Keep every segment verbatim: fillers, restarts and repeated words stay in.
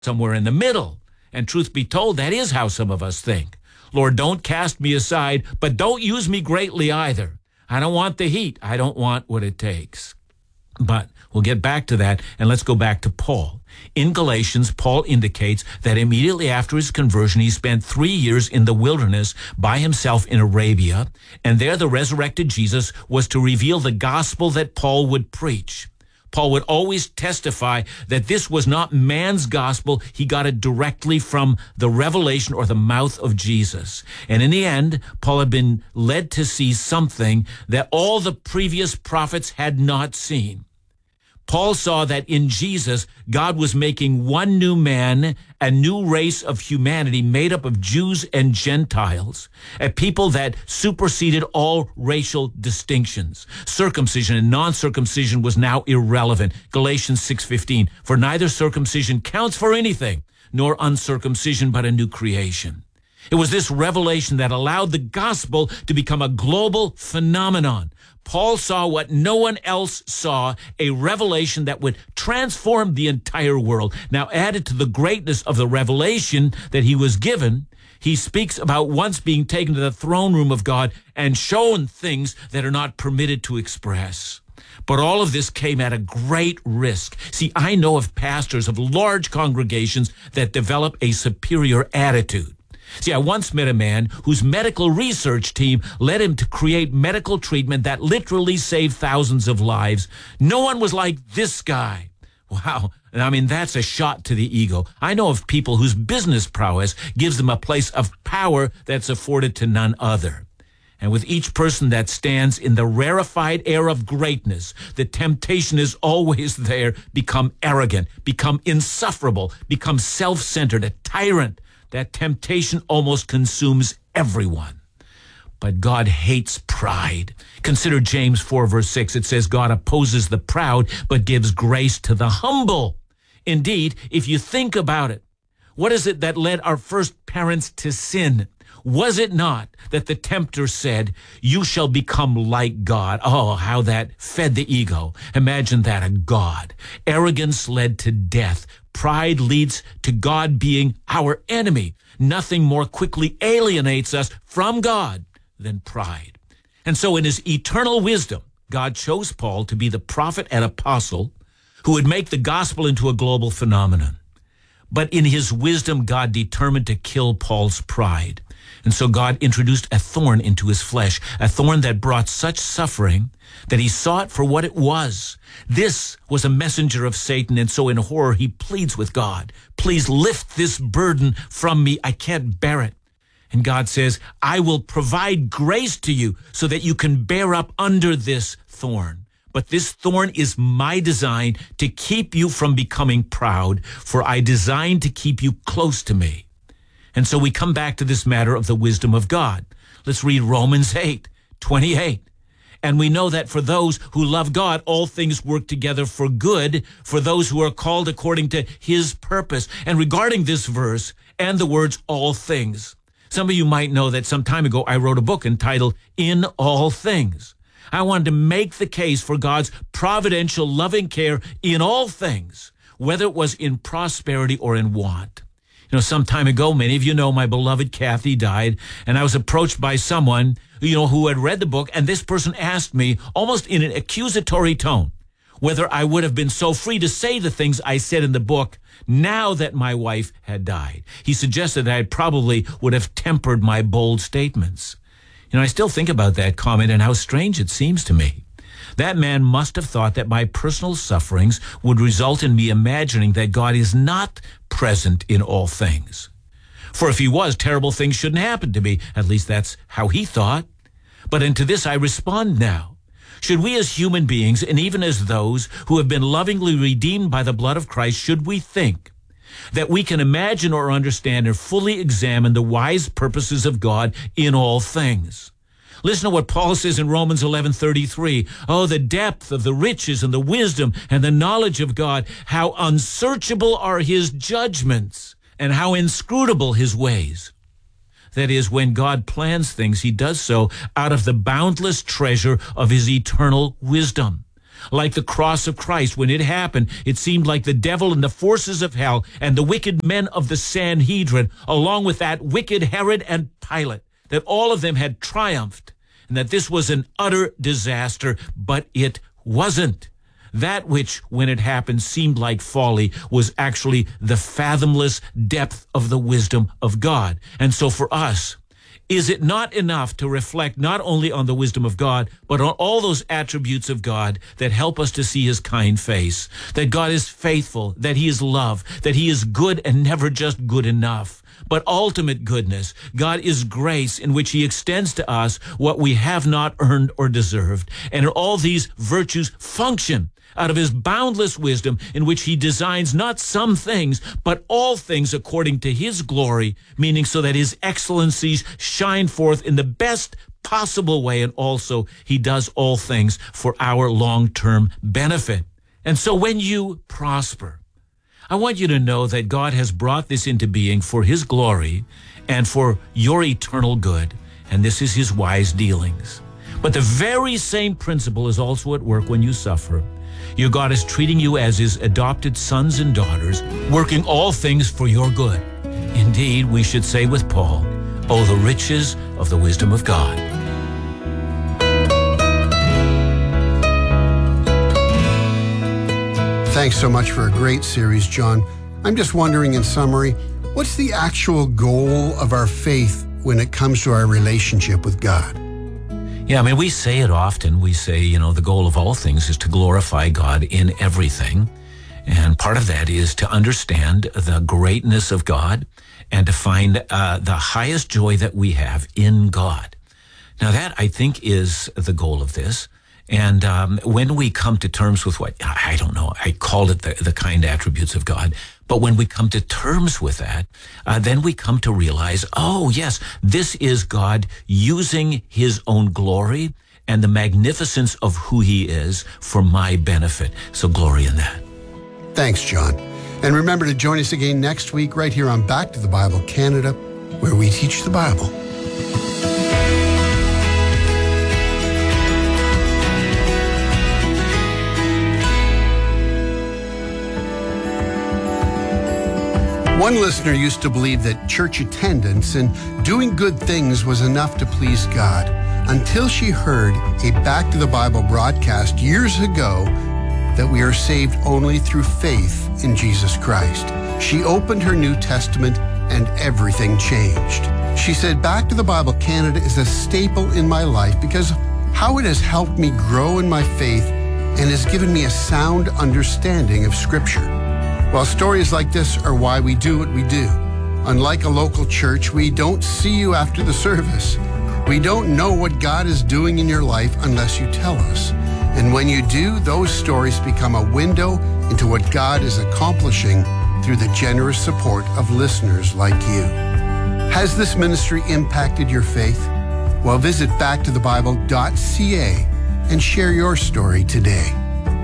somewhere in the middle. And truth be told, that is how some of us think. Lord, don't cast me aside, but don't use me greatly either. I don't want the heat. I don't want what it takes. But we'll get back to that, and let's go back to Paul. In Galatians, Paul indicates that immediately after his conversion, he spent three years in the wilderness by himself in Arabia, and there the resurrected Jesus was to reveal the gospel that Paul would preach. Paul would always testify that this was not man's gospel. He got it directly from the revelation or the mouth of Jesus. And in the end, Paul had been led to see something that all the previous prophets had not seen. Paul saw that in Jesus, God was making one new man, a new race of humanity made up of Jews and Gentiles, a people that superseded all racial distinctions. Circumcision and non-circumcision was now irrelevant. Galatians six fifteen, for neither circumcision counts for anything, nor uncircumcision, but a new creation. It was this revelation that allowed the gospel to become a global phenomenon. Paul saw what no one else saw, a revelation that would transform the entire world. Now, added to the greatness of the revelation that he was given, he speaks about once being taken to the throne room of God and shown things that are not permitted to express. But all of this came at a great risk. See, I know of pastors of large congregations that develop a superior attitude. See, I once met a man whose medical research team led him to create medical treatment that literally saved thousands of lives. No one was like this guy. Wow. I mean, that's a shot to the ego. I know of people whose business prowess gives them a place of power that's afforded to none other. And with each person that stands in the rarefied air of greatness, the temptation is always there. Become arrogant, become insufferable, become self-centered, a tyrant. That temptation almost consumes everyone. But God hates pride. Consider James four, verse six. It says, God opposes the proud, but gives grace to the humble. Indeed, if you think about it, what is it that led our first parents to sin? Was it not that the tempter said, you shall become like God? Oh, how that fed the ego. Imagine that, a God. Arrogance led to death. Pride leads to God being our enemy. Nothing more quickly alienates us from God than pride. And so in his eternal wisdom, God chose Paul to be the prophet and apostle who would make the gospel into a global phenomenon. But in his wisdom, God determined to kill Paul's pride. And so God introduced a thorn into his flesh, a thorn that brought such suffering that he saw it for what it was. This was a messenger of Satan, and so in horror he pleads with God, please lift this burden from me. I can't bear it. And God says, I will provide grace to you so that you can bear up under this thorn. But this thorn is my design to keep you from becoming proud, for I designed to keep you close to me. And so we come back to this matter of the wisdom of God. Let's read Romans eight twenty-eight. And we know that for those who love God, all things work together for good, for those who are called according to his purpose. And regarding this verse and the words all things, some of you might know that some time ago I wrote a book entitled In All Things. I wanted to make the case for God's providential loving care in all things, whether it was in prosperity or in want. You know, some time ago, many of you know my beloved Kathy died, and I was approached by someone, you know, who had read the book, and this person asked me, almost in an accusatory tone, whether I would have been so free to say the things I said in the book now that my wife had died. He suggested that I probably would have tempered my bold statements. You know, I still think about that comment and how strange it seems to me. That man must have thought that my personal sufferings would result in me imagining that God is not present in all things. For if he was, terrible things shouldn't happen to me. At least that's how he thought. But unto this I respond now. Should we as human beings, and even as those who have been lovingly redeemed by the blood of Christ, should we think that we can imagine or understand or fully examine the wise purposes of God in all things? Listen to what Paul says in Romans eleven thirty-three. Oh, the depth of the riches and the wisdom and the knowledge of God. How unsearchable are his judgments and how inscrutable his ways. That is, when God plans things, he does so out of the boundless treasure of his eternal wisdom. Like the cross of Christ, when it happened, it seemed like the devil and the forces of hell and the wicked men of the Sanhedrin, along with that wicked Herod and Pilate, that all of them had triumphed, and that this was an utter disaster, but it wasn't. That which, when it happened, seemed like folly was actually the fathomless depth of the wisdom of God. And so for us, is it not enough to reflect not only on the wisdom of God, but on all those attributes of God that help us to see his kind face, that God is faithful, that he is love, that he is good and never just good enough, but ultimate goodness? God is grace, in which he extends to us what we have not earned or deserved. And all these virtues function out of his boundless wisdom, in which he designs not some things, but all things according to his glory, meaning so that his excellencies shine forth in the best possible way, and also he does all things for our long-term benefit. And so when you prosper, I want you to know that God has brought this into being for his glory and for your eternal good, and this is his wise dealings. But the very same principle is also at work when you suffer. Your God is treating you as his adopted sons and daughters, working all things for your good. Indeed, we should say with Paul, "Oh, the riches of the wisdom of God." Thanks so much for a great series, John. I'm just wondering, in summary, what's the actual goal of our faith when it comes to our relationship with God? Yeah, I mean, we say it often. We say, you know, the goal of all things is to glorify God in everything. And part of that is to understand the greatness of God and to find uh, the highest joy that we have in God. Now, that, I think, is the goal of this. And um, when we come to terms with what, I don't know, I called it the, the kind attributes of God, but when we come to terms with that, uh, then we come to realize, oh, yes, this is God using his own glory and the magnificence of who he is for my benefit. So glory in that. Thanks, John. And remember to join us again next week right here on Back to the Bible Canada, where we teach the Bible. One listener used to believe that church attendance and doing good things was enough to please God, until she heard a Back to the Bible broadcast years ago that we are saved only through faith in Jesus Christ. She opened her New Testament and everything changed. She said, Back to the Bible Canada is a staple in my life because of how it has helped me grow in my faith and has given me a sound understanding of Scripture. Well, stories like this are why we do what we do. Unlike a local church, we don't see you after the service. We don't know what God is doing in your life unless you tell us. And when you do, those stories become a window into what God is accomplishing through the generous support of listeners like you. Has this ministry impacted your faith? Well, visit back to the bible dot c a and share your story today.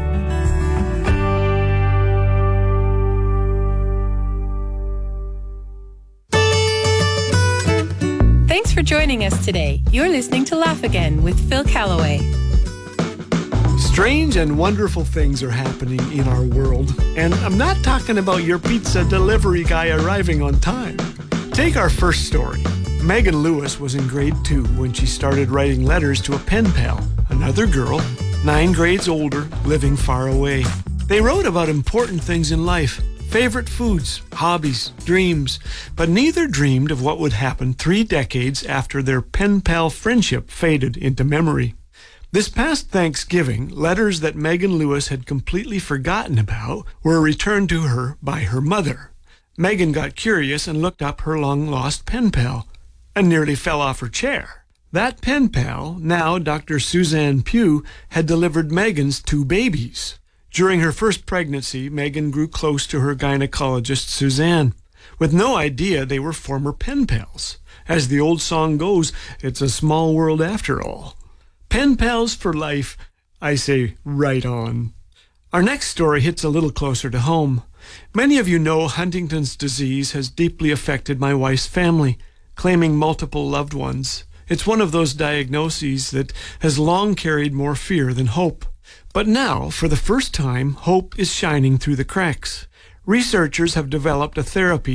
Thanks for joining us today. You're listening to Laugh Again with Phil Callaway. Strange and wonderful things are happening in our world, and I'm not talking about your pizza delivery guy arriving on time. Take our first story. Megan Lewis was in grade two when she started writing letters to a pen pal, another girl, nine grades older, living far away. They wrote about important things in life, favorite foods, hobbies, dreams, but neither dreamed of what would happen three decades after their pen pal friendship faded into memory. This past Thanksgiving, letters that Megan Lewis had completely forgotten about were returned to her by her mother. Megan got curious and looked up her long-lost pen pal and nearly fell off her chair. That pen pal, now Doctor Suzanne Pugh, had delivered Megan's two babies. During her first pregnancy, Megan grew close to her gynecologist, Suzanne, with no idea they were former pen pals. As the old song goes, it's a small world after all. Pen pals for life, I say right on. Our next story hits a little closer to home. Many of you know Huntington's disease has deeply affected my wife's family, claiming multiple loved ones. It's one of those diagnoses that has long carried more fear than hope. But now, for the first time, hope is shining through the cracks. Researchers have developed a therapy